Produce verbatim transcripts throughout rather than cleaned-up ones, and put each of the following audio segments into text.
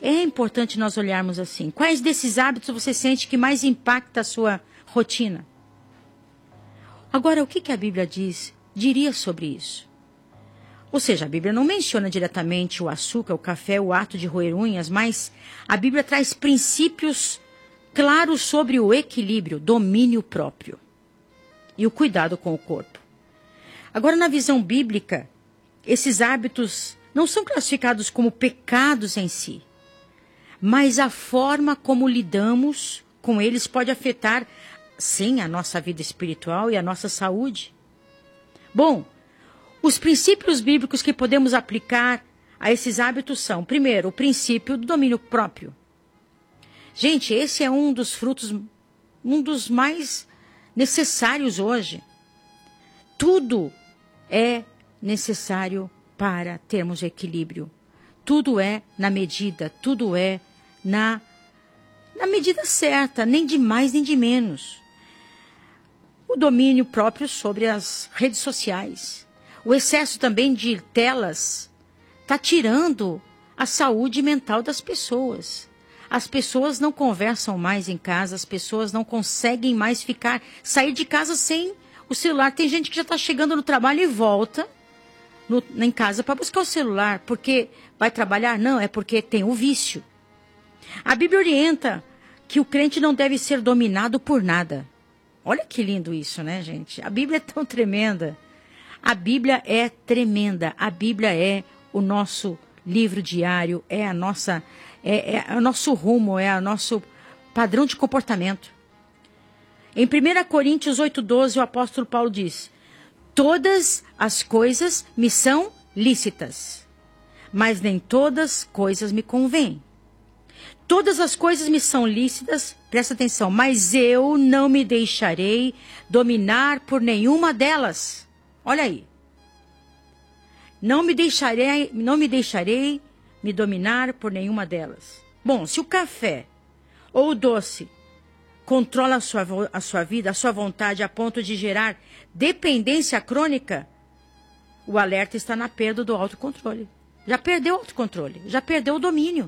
É importante nós olharmos assim. Quais desses hábitos você sente que mais impacta a sua rotina? Agora, o que, que a Bíblia diz, diria sobre isso? Ou seja, a Bíblia não menciona diretamente o açúcar, o café, o ato de roer unhas, mas a Bíblia traz princípios claros sobre o equilíbrio, domínio próprio e o cuidado com o corpo. Agora, na visão bíblica, esses hábitos não são classificados como pecados em si, mas a forma como lidamos com eles pode afetar, sim, a nossa vida espiritual e a nossa saúde. Bom, os princípios bíblicos que podemos aplicar a esses hábitos são, primeiro, o princípio do domínio próprio. Gente, esse é um dos frutos, um dos mais necessários hoje. Tudo é necessário para termos equilíbrio. Tudo é na medida, tudo é na, na medida certa, nem de mais nem de menos. O domínio próprio sobre as redes sociais. O excesso também de telas está tirando a saúde mental das pessoas. As pessoas não conversam mais em casa, as pessoas não conseguem mais ficar, sair de casa sem o celular. Tem gente que já está chegando no trabalho e volta no, em casa para buscar o celular, porque vai trabalhar? Não, é porque tem o vício. A Bíblia orienta que o crente não deve ser dominado por nada. Olha que lindo isso, né, gente? A Bíblia é tão tremenda. A Bíblia é tremenda. A Bíblia é o nosso livro diário, é a nossa, é, é o nosso rumo, é o nosso padrão de comportamento. Em primeira Coríntios oito, doze, o apóstolo Paulo diz: todas as coisas me são lícitas, mas nem todas coisas me convêm. Todas as coisas me são lícitas, presta atenção, mas eu não me deixarei dominar por nenhuma delas. Olha aí. Não me deixarei, não me deixarei me dominar por nenhuma delas. Bom, se o café ou o doce controla a sua, a sua vida, a sua vontade a ponto de gerar dependência crônica, o alerta está na perda do autocontrole. Já perdeu o autocontrole, já perdeu o domínio.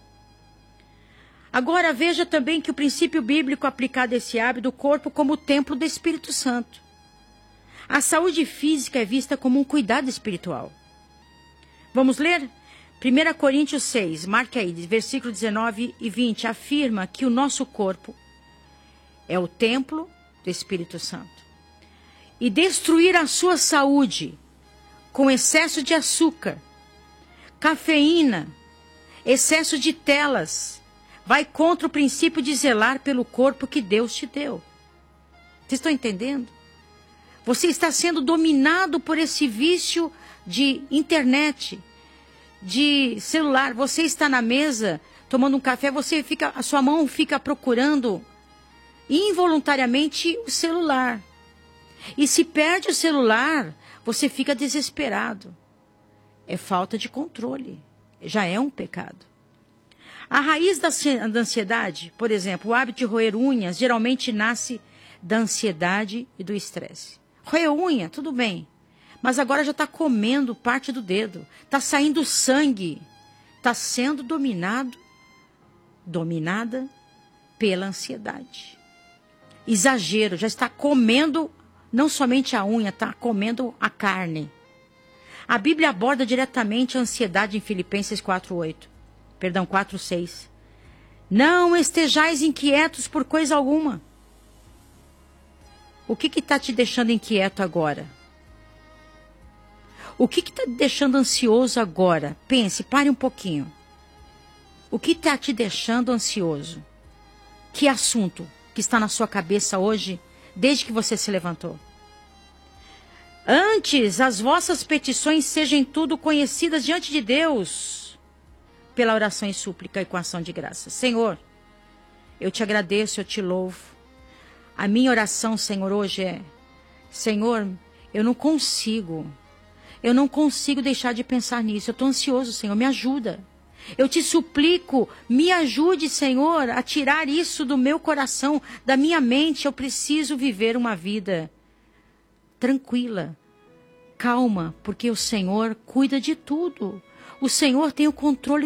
Agora veja também que o princípio bíblico aplicado a esse hábito do corpo como o templo do Espírito Santo. A saúde física é vista como um cuidado espiritual. Vamos ler? primeira Coríntios seis, marque aí, versículo dezenove e vinte, afirma que o nosso corpo é o templo do Espírito Santo. E destruir a sua saúde com excesso de açúcar, cafeína, excesso de telas, vai contra o princípio de zelar pelo corpo que Deus te deu. Vocês estão entendendo? Você está sendo dominado por esse vício de internet, de celular. Você está na mesa tomando um café, você fica, a sua mão fica procurando involuntariamente o celular. E se perde o celular, você fica desesperado. É falta de controle. Já é um pecado. A raiz da ansiedade, por exemplo, o hábito de roer unhas, geralmente nasce da ansiedade e do estresse. Roer unha, tudo bem, mas agora já está comendo parte do dedo, está saindo sangue, está sendo dominado, dominada pela ansiedade. Exagero, já está comendo não somente a unha, está comendo a carne. A Bíblia aborda diretamente a ansiedade em Filipenses quatro, oito. Perdão, quatro, seis. Não estejais inquietos por coisa alguma. O que está te deixando inquieto agora? O que está te deixando ansioso agora? Pense, pare um pouquinho. O que está te deixando ansioso? Que assunto que está na sua cabeça hoje, desde que você se levantou? Antes, as vossas petições sejam tudo conhecidas diante de Deus, pela oração e súplica e com ação de graça. Senhor, eu te agradeço, eu te louvo. A minha oração, Senhor, hoje é: Senhor, eu não consigo, eu não consigo deixar de pensar nisso. Eu estou ansioso, Senhor, me ajuda. Eu te suplico, me ajude, Senhor, a tirar isso do meu coração, da minha mente. Eu preciso viver uma vida tranquila, calma, porque o Senhor cuida de tudo. O Senhor tem o controle